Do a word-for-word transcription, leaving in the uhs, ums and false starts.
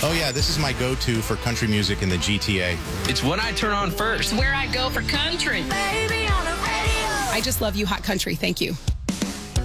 Oh, yeah, this is my go-to for country music in the G T A. It's what I turn on first. Where I go for country. Baby on the radio. I just love you, hot country. Thank you.